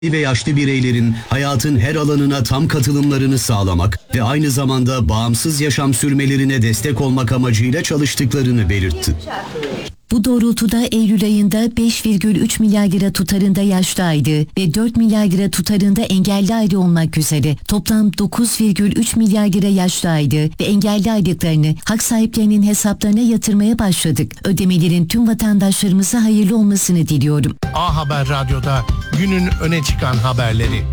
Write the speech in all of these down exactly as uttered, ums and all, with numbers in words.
ve yaşlı bireylerin hayatın her alanına tam katılımlarını sağlamak ve aynı zamanda bağımsız yaşam sürmelerine destek olmak amacıyla çalıştıklarını belirtti. Bu doğrultuda Eylül ayında beş virgül üç milyar lira tutarında yaşlı aile ve dört milyar lira tutarında engelli aile olmak üzere toplam dokuz virgül üç milyar lira yaşlı aile ve engelli aylıklarını hak sahiplerinin hesaplarına yatırmaya başladık. Ödemelerin tüm vatandaşlarımıza hayırlı olmasını diliyorum. A Haber Radyo'da günün öne çıkan haberleri.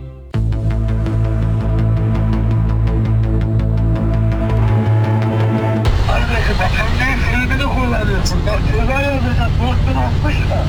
Bak ceza yazacak, dört bin altmış lira.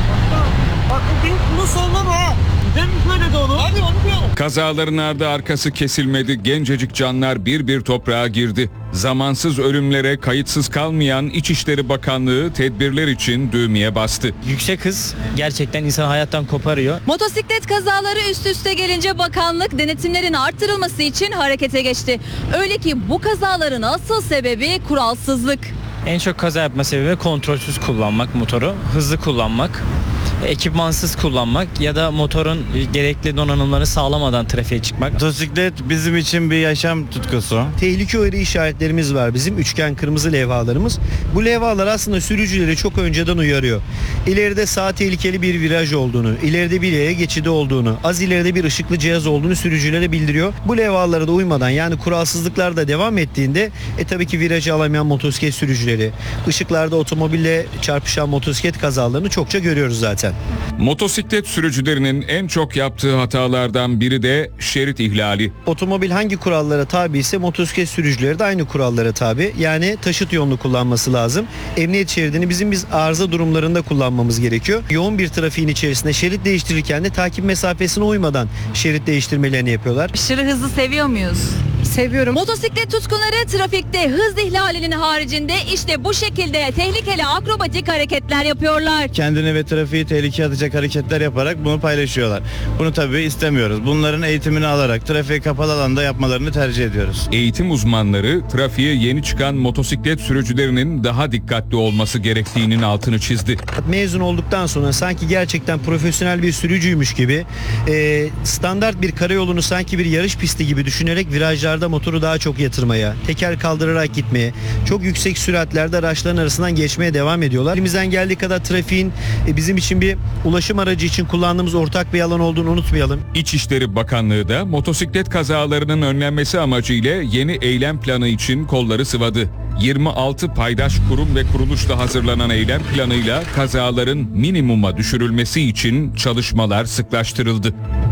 Bakın değil, bunu sallama ha. Demin söyledi onu. Hadi onu diyorum. Kazaların ardı arkası kesilmedi. Gencecik canlar bir bir toprağa girdi. Zamansız ölümlere kayıtsız kalmayan İçişleri Bakanlığı tedbirler için düğmeye bastı. Yüksek hız gerçekten insanı hayattan koparıyor. Motosiklet kazaları üst üste gelince bakanlık denetimlerin arttırılması için harekete geçti. Öyle ki bu kazaların asıl sebebi kuralsızlık. En çok kaza yapma sebebi kontrolsüz kullanmak motoru, hızlı kullanmak, ekipmansız kullanmak ya da motorun gerekli donanımlarını sağlamadan trafiğe çıkmak. Motosiklet bizim için bir yaşam tutkusu. Tehlike uyarı işaretlerimiz var bizim, üçgen kırmızı levhalarımız. Bu levhalar aslında sürücüleri çok önceden uyarıyor. İleride sağ tehlikeli bir viraj olduğunu, ileride bir yaya geçidi olduğunu, az ileride bir ışıklı cihaz olduğunu sürücülere bildiriyor. Bu levhalara da uymadan, yani kuralsızlıklar da devam ettiğinde e tabii ki virajı alamayan motosiklet sürücüleri, ışıklarda otomobille çarpışan motosiklet kazalarını çokça görüyoruz zaten. Motosiklet sürücülerinin en çok yaptığı hatalardan biri de şerit ihlali. Otomobil hangi kurallara tabi ise motosiklet sürücüleri de aynı kurallara tabi. Yani taşıt yolunu kullanması lazım. Emniyet şeridini bizim biz arıza durumlarında kullanmamız gerekiyor. Yoğun bir trafiğin içerisinde şerit değiştirirken de takip mesafesine uymadan şerit değiştirmelerini yapıyorlar. Aşırı hızlı seviyor muyuz? Seviyorum. Motosiklet tutkunları trafikte hız ihlalinin haricinde işte bu şekilde tehlikeli akrobatik hareketler yapıyorlar. Kendini ve trafiği tehlikeye atacak hareketler yaparak bunu paylaşıyorlar. Bunu tabii istemiyoruz. Bunların eğitimini alarak trafiğe kapalı alanda yapmalarını tercih ediyoruz. Eğitim uzmanları trafiğe yeni çıkan motosiklet sürücülerinin daha dikkatli olması gerektiğinin altını çizdi. Mezun olduktan sonra sanki gerçekten profesyonel bir sürücüymüş gibi e, standart bir karayolunu sanki bir yarış pisti gibi düşünerek virajlarda motoru daha çok yatırmaya, teker kaldırarak gitmeye, çok yüksek süratlerde araçların arasından geçmeye devam ediyorlar. Elimizden geldiği kadar trafiğin e, bizim için bir ulaşım aracı için kullandığımız ortak bir alan olduğunu unutmayalım. İçişleri Bakanlığı da motosiklet kazalarının önlenmesi amacıyla yeni eylem planı için kolları sıvadı. yirmi altı paydaş kurum ve kuruluşla hazırlanan eylem planıyla kazaların minimuma düşürülmesi için çalışmalar sıklaştırıldı.